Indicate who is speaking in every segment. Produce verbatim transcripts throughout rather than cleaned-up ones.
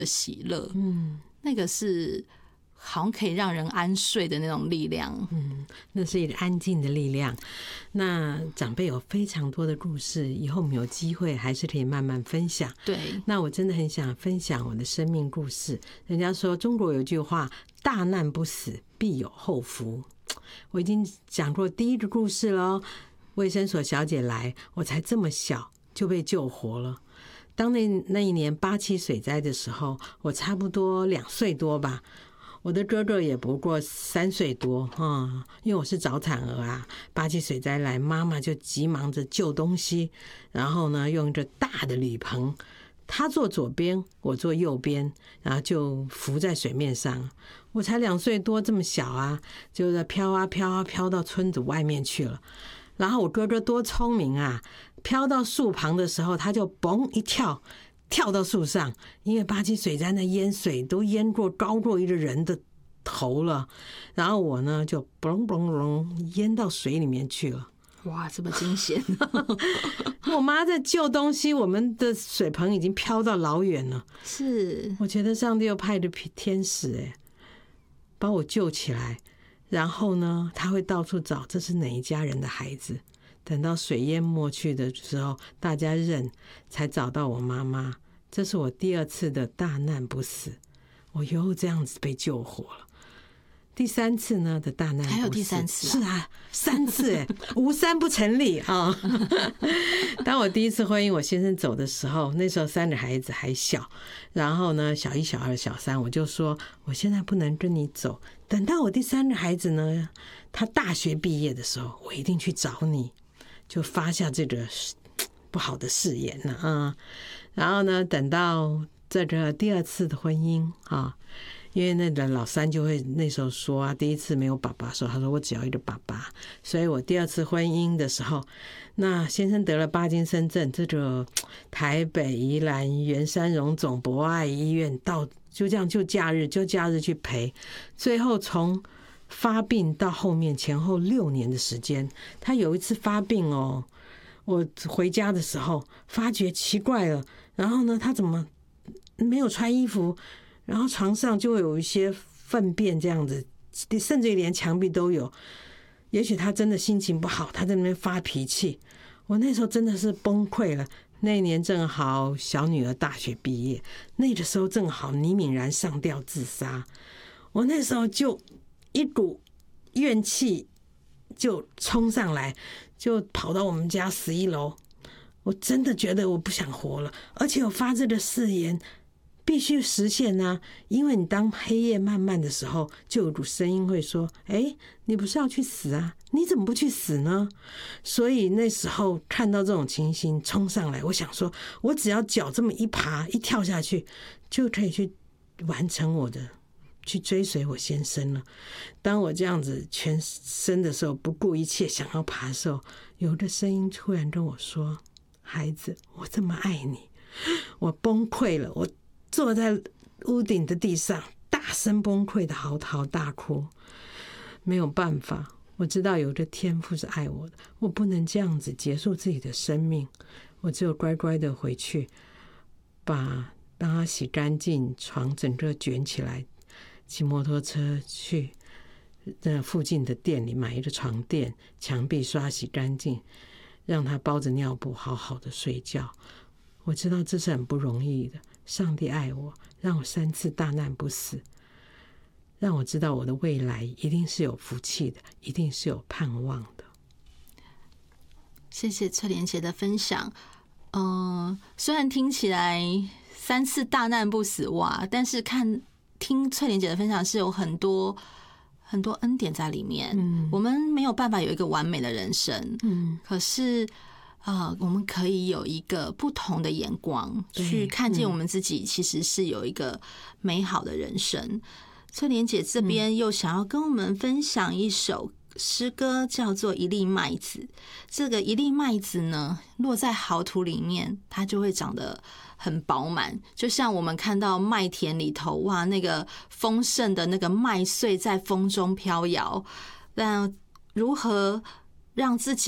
Speaker 1: 的喜乐，嗯，那个是好像可以让人安睡的那种力量，
Speaker 2: 嗯，那是一个安静的力量。那长辈有非常多的故事，以后我们有机会还是可以慢慢分享。
Speaker 1: 对，
Speaker 2: 那我真的很想分享我的生命故事。人家说中国有句话，大难不死，必有后福。我已经讲过第一个故事了，卫生所小姐来，我才这么小就被救活了。当那那一年八七水灾的时候，我差不多两岁多吧，我的哥哥也不过三岁多啊，因为我是早产儿啊。八七水灾来，妈妈就急忙着救东西，然后呢，用着大的铝棚，他坐左边，我坐右边，然后就浮在水面上。我才两岁多，这么小啊，就在飘啊飘啊飘到村子外面去了。然后我哥哥多聪明啊，飘到树旁的时候，他就嘣一跳，跳到树上，因为八七水灾的淹水都淹过高过一个人的头了。然后我呢就嘣嘣嘣淹到水里面去了。
Speaker 1: 哇，这么惊险！
Speaker 2: 我妈在救东西，我们的水盆已经飘到老远了。
Speaker 1: 是，
Speaker 2: 我觉得上帝又派的天使哎，把我救起来。然后呢，他会到处找这是哪一家人的孩子。等到水淹没去的时候，大家认才找到我妈妈。这是我第二次的大难不死，我又这样子被救活了。第三次呢的大难不死，
Speaker 1: 还有第三次、啊？
Speaker 2: 是啊，三次哎，无三不成立啊！当我第一次婚姻，我先生走的时候，那时候三个孩子还小，然后呢，小一、小二、小三，我就说我现在不能跟你走，等到我第三个孩子呢，他大学毕业的时候，我一定去找你，就发下这个不好的誓言了啊。然后呢，等到这个第二次的婚姻啊。因为那个老三就会那时候说啊，第一次没有爸爸的时候，他说我只要一个爸爸，所以我第二次婚姻的时候，那先生得了帕金森症，这个台北、宜兰、圆山、荣总、博爱医院到就这样就假日就假日去陪，最后从发病到后面前后六年的时间，他有一次发病哦，我回家的时候发觉奇怪了，然后呢，他怎么没有穿衣服？然后床上就会有一些粪便这样子，甚至连墙壁都有。也许他真的心情不好，他在那边发脾气。我那时候真的是崩溃了。那一年正好小女儿大学毕业，那个时候正好倪敏然上吊自杀。我那时候就一股怨气就冲上来，就跑到我们家十一楼。我真的觉得我不想活了，而且我发这个誓言。必须实现啊！因为你当黑夜漫漫的时候，就有股声音会说：“哎，你不是要去死啊？你怎么不去死呢？”所以那时候看到这种情形冲上来，我想说，我只要脚这么一爬一跳下去，就可以去完成我的，去追随我先生了。当我这样子全身的时候，不顾一切想要爬的时候，有个声音突然跟我说：“孩子，我这么爱你。”我崩溃了，我坐在屋顶的地上，大声崩溃的嚎啕大哭。没有办法，我知道有个天父是爱我的，我不能这样子结束自己的生命。我只有乖乖的回去，把帮他洗干净，床整个卷起来，骑摩托车去那附近的店里买一个床垫，墙壁刷洗干净，让他包着尿布好好的睡觉。我知道这是很不容易的，上帝爱我，让我三次大难不死，让我知道我的未来一定是有福气的，一定是有盼望的。
Speaker 1: 谢谢翠莲姐的分享。嗯、呃，虽然听起来三次大难不死哇，但是看听翠莲姐的分享是有很多很多恩典在里面。嗯，我们没有办法有一个完美的人生，嗯，可是呃，我们可以有一个不同的眼光去看见我们自己其实是有一个美好的人生。翠莲姐这边又想要跟我们分享一首诗歌，叫做一粒麦子。这个一粒麦子呢，落在好土里面，它就会长得很饱满，就像我们看到麦田里头，哇，那个丰盛的那个麦穗在风中飘摇。但如何让自己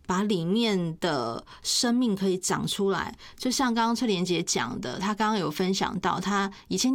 Speaker 1: 把里面的生命可以长出来。就像刚刚翠莲姐讲的，她刚刚有分享到，她以前